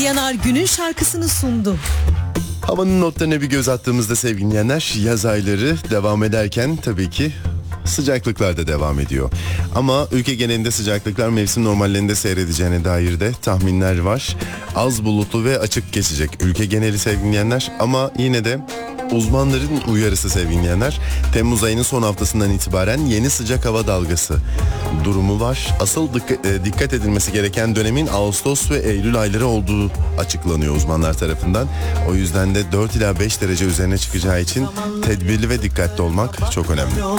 Yanar günün şarkısını sundu. Havanın notlarına bir göz attığımızda sevgili dinleyenler, yaz ayları devam ederken tabii ki sıcaklıklar da devam ediyor. Ama ülke genelinde sıcaklıklar mevsim normallerinde seyredeceğine dair de tahminler var. Az bulutlu ve açık geçecek ülke geneli sevgili dinleyenler, ama yine de uzmanların uyarısı sevgili dinleyenler, Temmuz ayının son haftasından itibaren yeni sıcak hava dalgası durumu var. Asıl dikkat edilmesi gereken dönemin Ağustos ve Eylül ayları olduğu açıklanıyor uzmanlar tarafından. O yüzden de 4 ila 5 derece üzerine çıkacağı için tedbirli ve dikkatli olmak çok önemli.